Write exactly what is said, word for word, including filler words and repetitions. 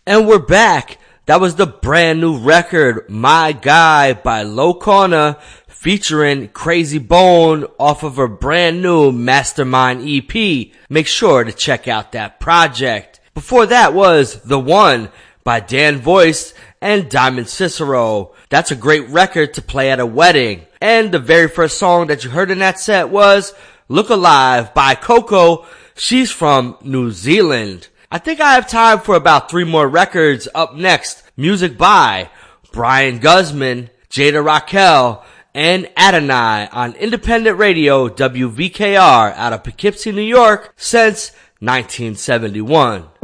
And we're back. That was the brand new record, My Guy by Low Corner, featuring Crazy Bone off of her brand new Mastermind E P. Make sure to check out that project. Before that was The One by Dan Voice and Diamond Cicero. That's a great record to play at a wedding. And the very first song that you heard in that set was Look Alive by Coco. She's from New Zealand. I think I have time for about three more records. Up next, music by Brian Guzman, Jada Raquel, and Adonai on independent radio W V K R out of Poughkeepsie, New York since nineteen seventy-one.